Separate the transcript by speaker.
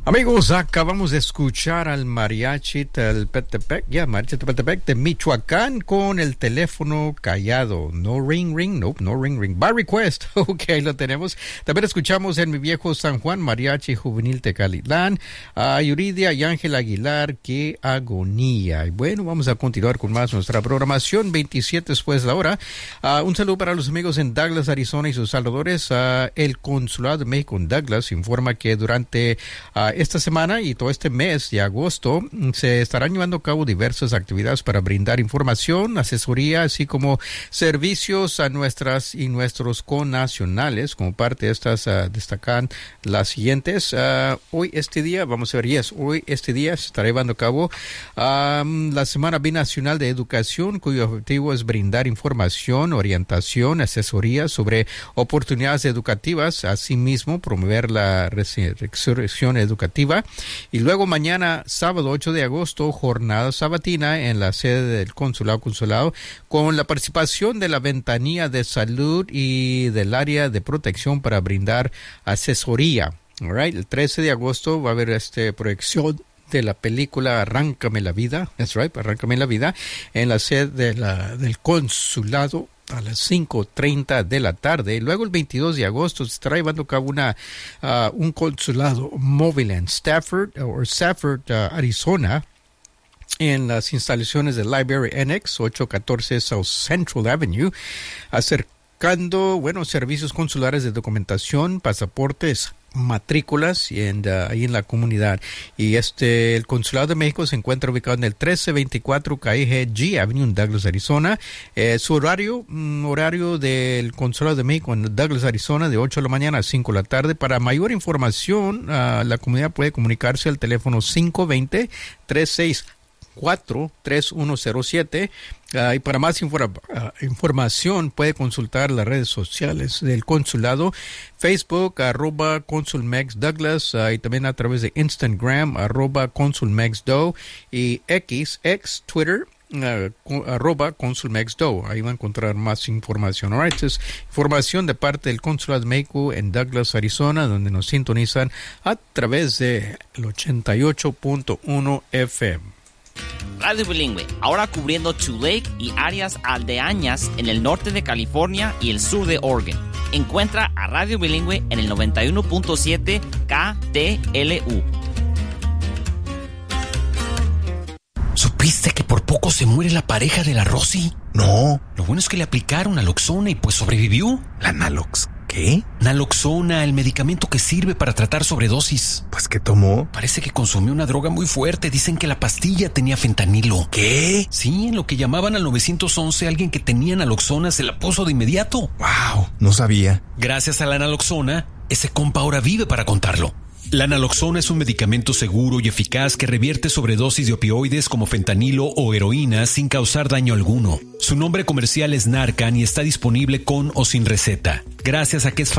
Speaker 1: Amigos, acabamos de escuchar al Mariachi Telpetepec, Mariachi Telpetepec de Michoacán con el teléfono callado. No ring, nope, no ring. By request, ok, lo tenemos. También escuchamos en Mi Viejo San Juan, Mariachi Juvenil Tecalitlán, a Yuridia y Ángel Aguilar, Qué Agonía. Y bueno, vamos a continuar con más nuestra programación, 27 después de la hora. Un saludo para los amigos en Douglas, Arizona y sus alrededores. El Consulado de México en Douglas informa que durante esta semana y todo este mes de agosto se estarán llevando a cabo diversas actividades para brindar información, asesoría, así como servicios a nuestras y nuestros connacionales. Como parte de estas destacan las siguientes. Hoy este día se estará llevando a cabo la Semana Binacional de Educación, cuyo objetivo es brindar información, orientación, asesoría sobre oportunidades educativas, asimismo promover la resurrección educativa. Y luego mañana, sábado 8 de agosto, jornada sabatina en la sede del consulado con la participación de la Ventanilla de Salud y del área de protección para brindar asesoría. All right. El 13 de agosto va a haber proyección de la película Arráncame la Vida, that's right, Arráncame la Vida, en la sede del consulado a las 5:30 de la tarde. Luego el 22 de agosto se estará llevando a cabo un consulado móvil en Stafford, Arizona, en las instalaciones de Library Annex, 814 South Central Avenue, acercando, servicios consulares de documentación, pasaportes, matrículas y ahí en la comunidad. Y el Consulado de México se encuentra ubicado en el 1324 Calle G Avenue en Douglas, Arizona. Su horario del Consulado de México en Douglas, Arizona, de 8 de la mañana a 5 de la tarde. Para mayor información, la comunidad puede comunicarse al teléfono 520-364-3107. Y para más información puede consultar las redes sociales del consulado, Facebook, @ConsulMexDouglas, y también a través de Instagram, @ConsulMexDo, y ex Twitter, @ConsulMexDo. Ahí va a encontrar más información. All right, es información de parte del Consulado de México en Douglas, Arizona, donde nos sintonizan a través de el 88.1 FM.
Speaker 2: Radio Bilingüe, ahora cubriendo Tulare y áreas aldeañas en el norte de California y el sur de Oregon. Encuentra a Radio Bilingüe en el 91.7 KTLU.
Speaker 3: ¿Supiste que por poco se muere la pareja de la Rosy?
Speaker 4: No.
Speaker 3: Lo bueno es que le aplicaron Naloxona y pues sobrevivió.
Speaker 4: ¿La Nalox? ¿Qué?
Speaker 3: Naloxona, el medicamento que sirve para tratar sobredosis.
Speaker 4: Pues, ¿qué tomó?
Speaker 3: Parece que consumió una droga muy fuerte. Dicen que la pastilla tenía fentanilo.
Speaker 4: ¿Qué?
Speaker 3: Sí, en lo que llamaban al 911, alguien que tenía Naloxona se la puso de inmediato.
Speaker 4: Wow, no sabía.
Speaker 3: Gracias a la Naloxona, ese compa ahora vive para contarlo. La Naloxona es un medicamento seguro y eficaz que revierte sobredosis de opioides como fentanilo o heroína sin causar daño alguno. Su nombre comercial es Narcan y está disponible con o sin receta. Gracias a que es